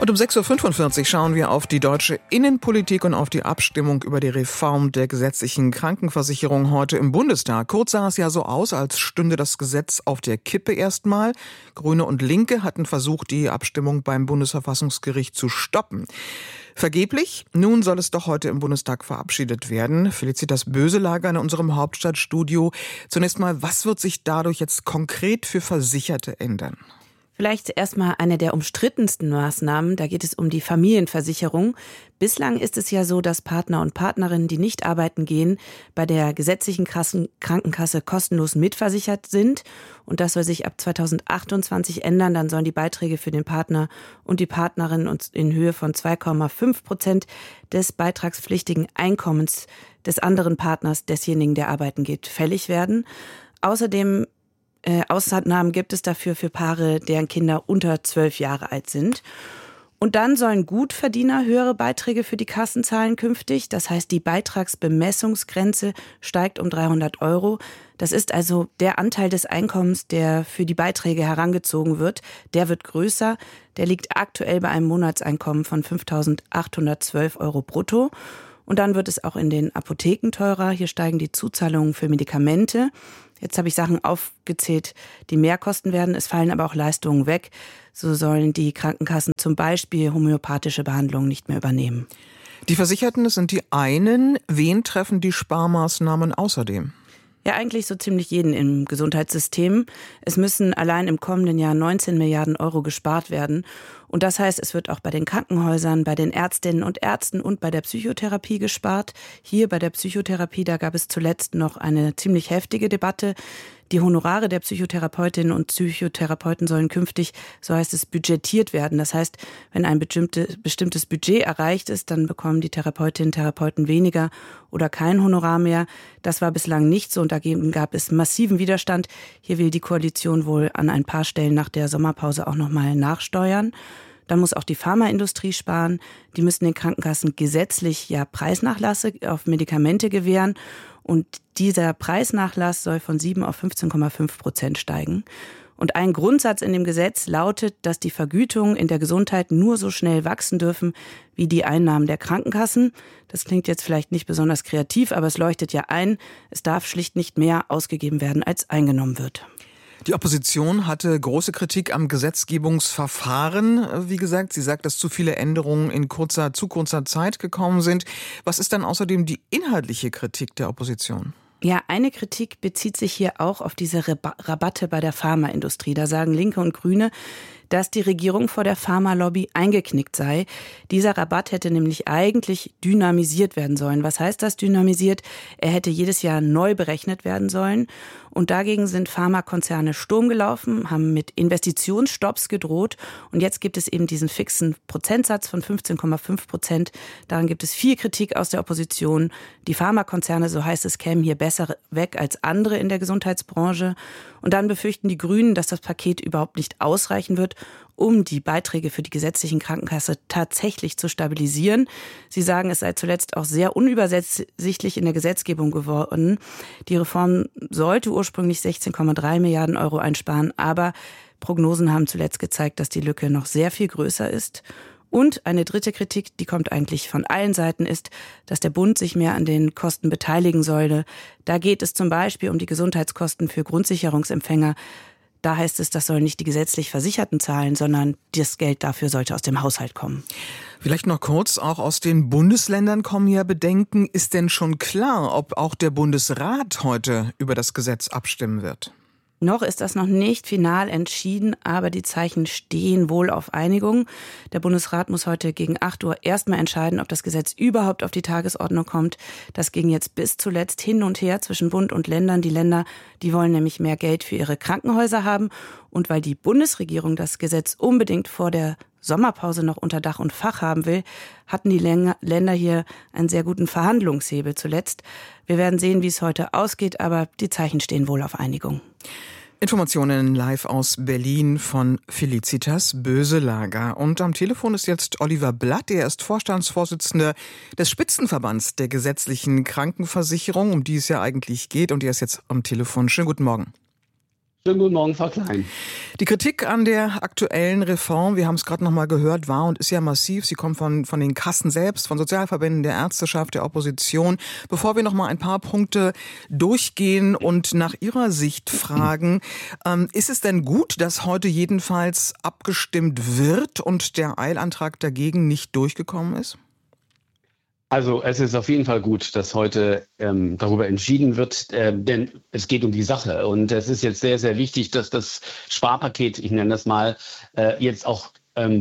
Und um 6.45 Uhr schauen wir auf die deutsche Innenpolitik und auf die Abstimmung über die Reform der gesetzlichen Krankenversicherung heute im Bundestag. Kurz sah es ja so aus, als stünde das Gesetz auf der Kippe erstmal. Grüne und Linke hatten versucht, die Abstimmung beim Bundesverfassungsgericht zu stoppen. Vergeblich. Nun soll es doch heute im Bundestag verabschiedet werden. Felicitas Böselager in unserem Hauptstadtstudio. Zunächst mal, was wird sich dadurch jetzt konkret für Versicherte ändern? Vielleicht erstmal eine der umstrittensten Maßnahmen. Da geht es um die Familienversicherung. Bislang ist es ja so, dass Partner und Partnerinnen, die nicht arbeiten gehen, bei der gesetzlichen Krankenkasse kostenlos mitversichert sind. Und das soll sich ab 2028 ändern. Dann sollen die Beiträge für den Partner und die Partnerin in Höhe von 2,5% des beitragspflichtigen Einkommens des anderen Partners, desjenigen, der arbeiten geht, fällig werden. Außerdem Ausnahmen gibt es dafür für Paare, deren Kinder unter 12 Jahre alt sind. Und dann sollen Gutverdiener höhere Beiträge für die Kassen zahlen künftig. Das heißt, die Beitragsbemessungsgrenze steigt um 300 Euro. Das ist also der Anteil des Einkommens, der für die Beiträge herangezogen wird. Der wird größer. Der liegt aktuell bei einem Monatseinkommen von 5.812 Euro brutto. Und dann wird es auch in den Apotheken teurer. Hier steigen die Zuzahlungen für Medikamente. Jetzt habe ich Sachen aufgezählt, die mehr kosten werden. Es fallen aber auch Leistungen weg. So sollen die Krankenkassen zum Beispiel homöopathische Behandlungen nicht mehr übernehmen. Die Versicherten, das sind die einen. Wen treffen die Sparmaßnahmen außerdem? Ja, eigentlich so ziemlich jeden im Gesundheitssystem. Es müssen allein im kommenden Jahr 19 Milliarden Euro gespart werden. Und das heißt, es wird auch bei den Krankenhäusern, bei den Ärztinnen und Ärzten und bei der Psychotherapie gespart. Hier bei der Psychotherapie, da gab es zuletzt noch eine ziemlich heftige Debatte. Die Honorare der Psychotherapeutinnen und Psychotherapeuten sollen künftig, so heißt es, budgetiert werden. Das heißt, wenn ein bestimmtes Budget erreicht ist, dann bekommen die Therapeutinnen und Therapeuten weniger oder kein Honorar mehr. Das war bislang nicht so und dagegen gab es massiven Widerstand. Hier will die Koalition wohl an ein paar Stellen nach der Sommerpause auch nochmal nachsteuern. Dann muss auch die Pharmaindustrie sparen. Die müssen den Krankenkassen gesetzlich ja Preisnachlasse auf Medikamente gewähren. Und dieser Preisnachlass soll von 7 auf 15,5% steigen. Und ein Grundsatz in dem Gesetz lautet, dass die Vergütungen in der Gesundheit nur so schnell wachsen dürfen wie die Einnahmen der Krankenkassen. Das klingt jetzt vielleicht nicht besonders kreativ, aber es leuchtet ja ein. Es darf schlicht nicht mehr ausgegeben werden, als eingenommen wird. Die Opposition hatte große Kritik am Gesetzgebungsverfahren. Wie gesagt, sie sagt, dass zu viele Änderungen in zu kurzer Zeit gekommen sind. Was ist dann außerdem die inhaltliche Kritik der Opposition? Ja, eine Kritik bezieht sich hier auch auf diese Rabatte bei der Pharmaindustrie. Da sagen Linke und Grüne, dass die Regierung vor der Pharmalobby eingeknickt sei. Dieser Rabatt hätte nämlich eigentlich dynamisiert werden sollen. Was heißt das dynamisiert? Er hätte jedes Jahr neu berechnet werden sollen. Und dagegen sind Pharmakonzerne Sturm gelaufen, haben mit Investitionsstopps gedroht. Und jetzt gibt es eben diesen fixen Prozentsatz von 15,5%. Daran gibt es viel Kritik aus der Opposition. Die Pharmakonzerne, so heißt es, kämen hier besser weg als andere in der Gesundheitsbranche. Und dann befürchten die Grünen, dass das Paket überhaupt nicht ausreichen wird, um die Beiträge für die gesetzlichen Krankenkasse tatsächlich zu stabilisieren. Sie sagen, es sei zuletzt auch sehr unübersichtlich in der Gesetzgebung geworden. Die Reform sollte ursprünglich 16,3 Milliarden Euro einsparen, aber Prognosen haben zuletzt gezeigt, dass die Lücke noch sehr viel größer ist. Und eine dritte Kritik, die kommt eigentlich von allen Seiten, ist, dass der Bund sich mehr an den Kosten beteiligen solle. Da geht es zum Beispiel um die Gesundheitskosten für Grundsicherungsempfänger. Da heißt es, das sollen nicht die gesetzlich Versicherten zahlen, sondern das Geld dafür sollte aus dem Haushalt kommen. Vielleicht noch kurz, auch aus den Bundesländern kommen ja Bedenken. Ist denn schon klar, ob auch der Bundesrat heute über das Gesetz abstimmen wird? Noch ist das noch nicht final entschieden, aber die Zeichen stehen wohl auf Einigung. Der Bundesrat muss heute gegen 8 Uhr erstmal entscheiden, ob das Gesetz überhaupt auf die Tagesordnung kommt. Das ging jetzt bis zuletzt hin und her zwischen Bund und Ländern. Die Länder, die wollen nämlich mehr Geld für ihre Krankenhäuser haben. Und weil die Bundesregierung das Gesetz unbedingt vor der Sommerpause noch unter Dach und Fach haben will, hatten die Länder hier einen sehr guten Verhandlungshebel zuletzt. Wir werden sehen, wie es heute ausgeht, aber die Zeichen stehen wohl auf Einigung. Informationen live aus Berlin von Felicitas Böselager. Und am Telefon ist jetzt Oliver Blatt. Er ist Vorstandsvorsitzender des Spitzenverbands der gesetzlichen Krankenversicherung, um die es ja eigentlich geht. Und er ist jetzt am Telefon. Schönen guten Morgen. Schönen guten Morgen, Frau Klein. Die Kritik an der aktuellen Reform, wir haben es gerade noch mal gehört, war und ist ja massiv. Sie kommt von den Kassen selbst, von Sozialverbänden, der Ärzteschaft, der Opposition. Bevor wir noch mal ein paar Punkte durchgehen und nach Ihrer Sicht fragen, ist es denn gut, dass heute jedenfalls abgestimmt wird und der Eilantrag dagegen nicht durchgekommen ist? Also es ist auf jeden Fall gut, dass heute darüber entschieden wird, denn es geht um die Sache. Und es ist jetzt sehr, sehr wichtig, dass das Sparpaket, ich nenne das mal, jetzt auch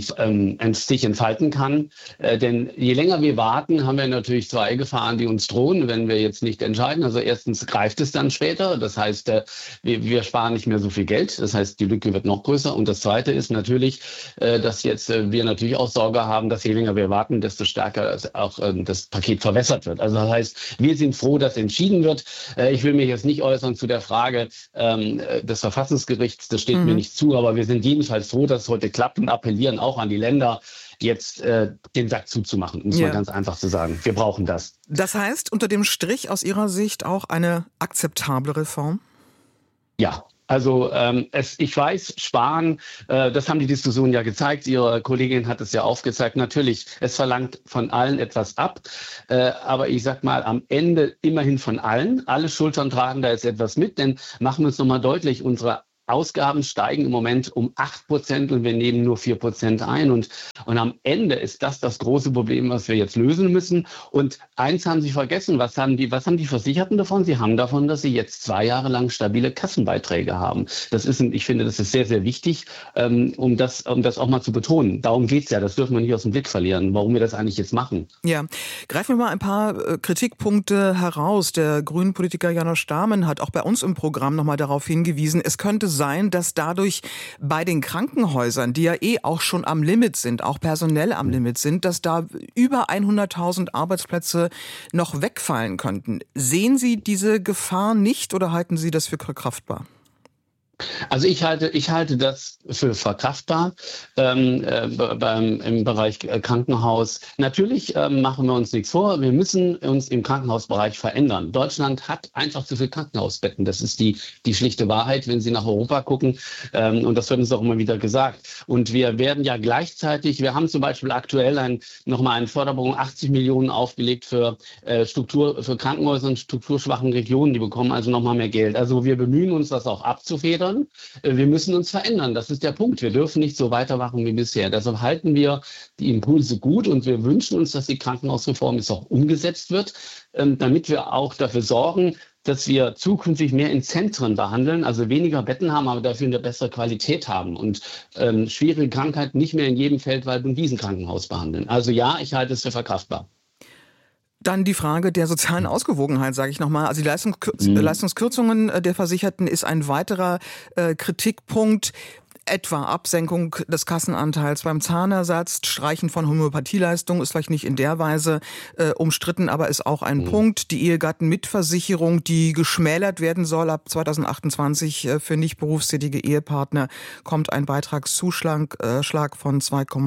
sich entfalten kann. Denn je länger wir warten, haben wir natürlich zwei Gefahren, die uns drohen, wenn wir jetzt nicht entscheiden. Also erstens greift es dann später. Das heißt, wir sparen nicht mehr so viel Geld. Das heißt, die Lücke wird noch größer. Und das Zweite ist natürlich, dass jetzt wir natürlich auch Sorge haben, dass je länger wir warten, desto stärker auch das Paket verwässert wird. Also das heißt, wir sind froh, dass entschieden wird. Ich will mich jetzt nicht äußern zu der Frage des Verfassungsgerichts. Das steht mir nicht zu. Aber wir sind jedenfalls froh, dass es heute klappt und appellieren auch an die Länder, jetzt den Sack zuzumachen, um es mal ganz einfach zu sagen. Wir brauchen das. Das heißt, unter dem Strich aus Ihrer Sicht auch eine akzeptable Reform? Ja. Also ich weiß, Sparen, das haben die Diskussionen ja gezeigt, Ihre Kollegin hat es ja aufgezeigt, natürlich, es verlangt von allen etwas ab, aber ich sag mal, am Ende immerhin von allen, alle Schultern tragen da jetzt etwas mit, denn machen wir uns nochmal deutlich, unsere Ausgaben steigen im Moment um 8% und wir nehmen nur 4% ein. Und am Ende ist das große Problem, was wir jetzt lösen müssen. Und eins haben Sie vergessen, was haben die Versicherten davon? Sie haben davon, dass sie jetzt 2 Jahre lang stabile Kassenbeiträge haben. Ich finde, das ist sehr, sehr wichtig, um das auch mal zu betonen. Darum geht's ja, das dürfen wir nicht aus dem Blick verlieren, warum wir das eigentlich jetzt machen. Ja, greifen wir mal ein paar Kritikpunkte heraus. Der Grünen-Politiker Janosch Stamen hat auch bei uns im Programm nochmal darauf hingewiesen, es könnte sein, dass dadurch bei den Krankenhäusern, die ja auch schon am Limit sind, auch personell am Limit sind, dass da über 100.000 Arbeitsplätze noch wegfallen könnten. Sehen Sie diese Gefahr nicht oder halten Sie das für verkraftbar? Also ich halte das für verkraftbar im Bereich Krankenhaus. Natürlich machen wir uns nichts vor. Wir müssen uns im Krankenhausbereich verändern. Deutschland hat einfach zu viel Krankenhausbetten. Das ist die schlichte Wahrheit, wenn Sie nach Europa gucken. Und das wird uns auch immer wieder gesagt. Und wir werden ja gleichzeitig, wir haben zum Beispiel aktuell nochmal eine Förderung 80 Millionen aufgelegt für Krankenhäuser in strukturschwachen Regionen. Die bekommen also nochmal mehr Geld. Also wir bemühen uns, das auch abzufedern. Wir müssen uns verändern. Das ist der Punkt. Wir dürfen nicht so weitermachen wie bisher. Deshalb halten wir die Impulse gut und wir wünschen uns, dass die Krankenhausreform jetzt auch umgesetzt wird, damit wir auch dafür sorgen, dass wir zukünftig mehr in Zentren behandeln, also weniger Betten haben, aber dafür eine bessere Qualität haben und schwierige Krankheiten nicht mehr in jedem Feldwald- und Wiesenkrankenhaus behandeln. Also ja, ich halte es für verkraftbar. Dann die Frage der sozialen Ausgewogenheit, sage ich nochmal. Also die Leistungskürzungen der Versicherten ist ein weiterer Kritikpunkt. Etwa Absenkung des Kassenanteils beim Zahnersatz, Streichen von Homöopathieleistungen ist vielleicht nicht in der Weise umstritten, aber ist auch ein Punkt. Die Ehegattenmitversicherung, die geschmälert werden soll ab 2028 für nicht berufstätige Ehepartner, kommt ein Beitragszuschlag von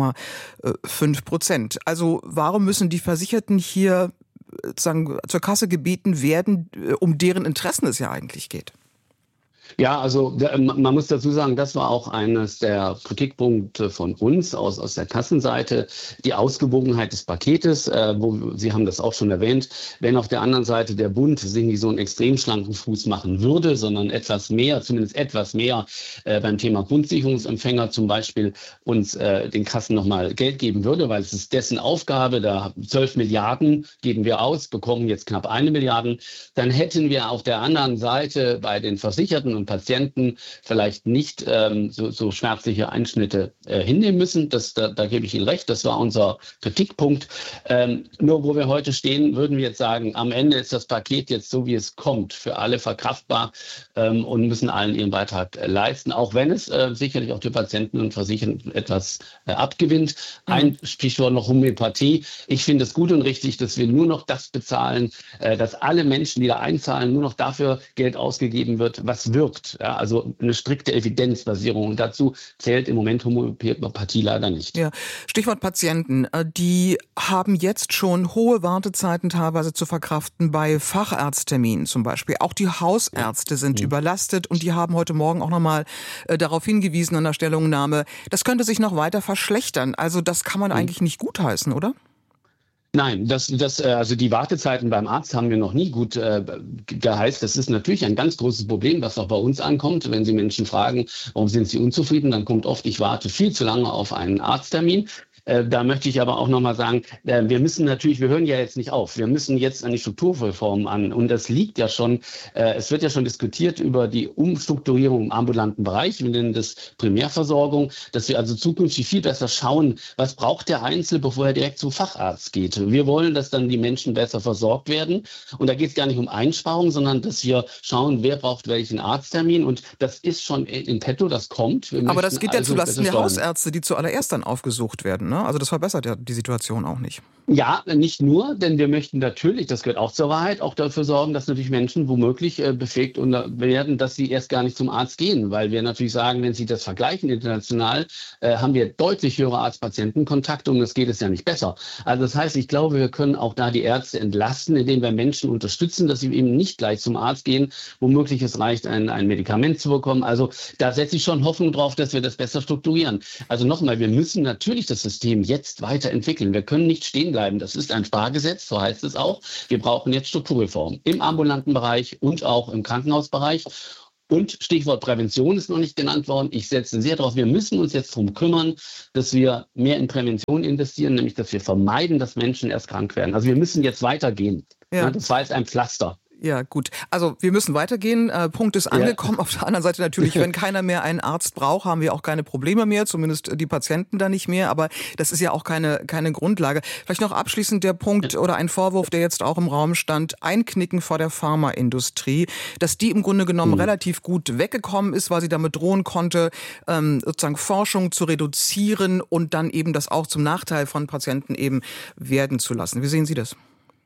2,5%. Also warum müssen die Versicherten hier sozusagen zur Kasse gebeten werden, um deren Interessen es ja eigentlich geht? Ja, also man muss dazu sagen, das war auch eines der Kritikpunkte von uns aus der Kassenseite, die Ausgewogenheit des Paketes, wo Sie haben das auch schon erwähnt, wenn auf der anderen Seite der Bund sich nicht so einen extrem schlanken Fuß machen würde, sondern zumindest etwas mehr beim Thema Grundsicherungsempfänger zum Beispiel uns den Kassen nochmal Geld geben würde, weil es ist dessen Aufgabe, da 12 Milliarden geben wir aus, bekommen jetzt knapp 1 Milliarde, dann hätten wir auf der anderen Seite bei den Versicherten und Patienten vielleicht nicht so schmerzliche Einschnitte hinnehmen müssen. Da gebe ich Ihnen recht, das war unser Kritikpunkt. Nur wo wir heute stehen, würden wir jetzt sagen, am Ende ist das Paket jetzt so, wie es kommt, für alle verkraftbar und müssen allen ihren Beitrag leisten, auch wenn es sicherlich auch die Patienten und Versicherten etwas abgewinnt. Ein Stichwort noch Homöopathie. Ich finde es gut und richtig, dass wir nur noch das bezahlen, dass alle Menschen, die da einzahlen, nur noch dafür Geld ausgegeben wird, was wirkt. wirkt. Ja, also eine strikte Evidenzbasierung. Und dazu zählt im Moment Homöopathie leider nicht. Ja. Stichwort Patienten. Die haben jetzt schon hohe Wartezeiten teilweise zu verkraften bei Facharztterminen zum Beispiel. Auch die Hausärzte sind überlastet und die haben heute Morgen auch nochmal darauf hingewiesen an der Stellungnahme, das könnte sich noch weiter verschlechtern. Also das kann man eigentlich nicht gutheißen, oder? Nein, also die Wartezeiten beim Arzt haben wir noch nie gut geheißt. Das ist natürlich ein ganz großes Problem, was auch bei uns ankommt. Wenn Sie Menschen fragen, warum sind sie unzufrieden, dann kommt oft, ich warte viel zu lange auf einen Arzttermin. Da möchte ich aber auch nochmal sagen, wir hören ja jetzt nicht auf. Wir müssen jetzt an die Strukturreform an. Und das liegt ja schon, es wird ja schon diskutiert über die Umstrukturierung im ambulanten Bereich, wir nennen das Primärversorgung, dass wir also zukünftig viel besser schauen, was braucht der Einzelne, bevor er direkt zum Facharzt geht. Wir wollen, dass dann die Menschen besser versorgt werden. Und da geht es gar nicht um Einsparungen, sondern dass wir schauen, wer braucht welchen Arzttermin. Und das ist schon in petto, das kommt. Aber das geht ja zulasten der Hausärzte, die zuallererst dann aufgesucht werden, ne? Also das verbessert ja die Situation auch nicht. Ja, nicht nur, denn wir möchten natürlich, das gehört auch zur Wahrheit, auch dafür sorgen, dass natürlich Menschen womöglich befähigt werden, dass sie erst gar nicht zum Arzt gehen. Weil wir natürlich sagen, wenn Sie das vergleichen international, haben wir deutlich höhere Arzt-Patienten-Kontakte und das geht es ja nicht besser. Also das heißt, ich glaube, wir können auch da die Ärzte entlasten, indem wir Menschen unterstützen, dass sie eben nicht gleich zum Arzt gehen. Womöglich es reicht, ein Medikament zu bekommen. Also da setze ich schon Hoffnung drauf, dass wir das besser strukturieren. Also nochmal, wir müssen natürlich das System jetzt weiterentwickeln. Wir können nicht stehen bleiben. Das ist ein Spargesetz, so heißt es auch. Wir brauchen jetzt Strukturreform im ambulanten Bereich und auch im Krankenhausbereich. Und Stichwort Prävention ist noch nicht genannt worden. Ich setze sehr darauf, wir müssen uns jetzt darum kümmern, dass wir mehr in Prävention investieren, nämlich dass wir vermeiden, dass Menschen erst krank werden. Also wir müssen jetzt weitergehen. Ja. Das war jetzt ein Pflaster. Ja, gut. Also wir müssen weitergehen. Punkt ist angekommen. Ja. Auf der anderen Seite natürlich, wenn keiner mehr einen Arzt braucht, haben wir auch keine Probleme mehr, zumindest die Patienten da nicht mehr. Aber das ist ja auch keine Grundlage. Vielleicht noch abschließend der Punkt oder ein Vorwurf, der jetzt auch im Raum stand, Einknicken vor der Pharmaindustrie, dass die im Grunde genommen relativ gut weggekommen ist, weil sie damit drohen konnte, sozusagen Forschung zu reduzieren und dann eben das auch zum Nachteil von Patienten eben werden zu lassen. Wie sehen Sie das?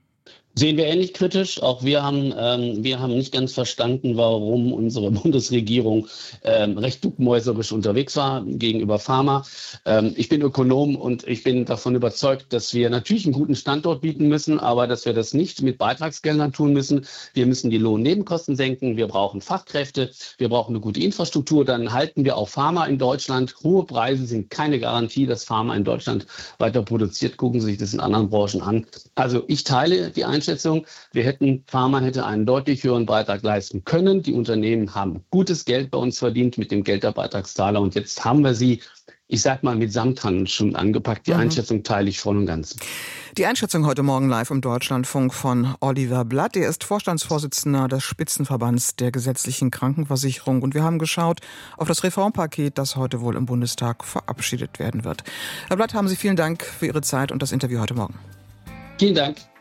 Sehen wir ähnlich kritisch. Auch wir haben nicht ganz verstanden, warum unsere Bundesregierung recht duckmäuserisch unterwegs war gegenüber Pharma. Ich bin Ökonom und ich bin davon überzeugt, dass wir natürlich einen guten Standort bieten müssen, aber dass wir das nicht mit Beitragsgeldern tun müssen. Wir müssen die Lohnnebenkosten senken. Wir brauchen Fachkräfte. Wir brauchen eine gute Infrastruktur. Dann halten wir auch Pharma in Deutschland. Hohe Preise sind keine Garantie, dass Pharma in Deutschland weiter produziert. Gucken Sie sich das in anderen Branchen an. Also ich teile die Einschätzung. Pharma hätte einen deutlich höheren Beitrag leisten können. Die Unternehmen haben gutes Geld bei uns verdient mit dem Geld der Beitragszahler. Und jetzt haben wir sie, ich sag mal, mit Samthandschuhen angepackt. Die Einschätzung teile ich voll und ganz. Die Einschätzung heute Morgen live im Deutschlandfunk von Oliver Blatt. Er ist Vorstandsvorsitzender des Spitzenverbands der gesetzlichen Krankenversicherung. Und wir haben geschaut auf das Reformpaket, das heute wohl im Bundestag verabschiedet werden wird. Herr Blatt, haben Sie vielen Dank für Ihre Zeit und das Interview heute Morgen. Vielen Dank.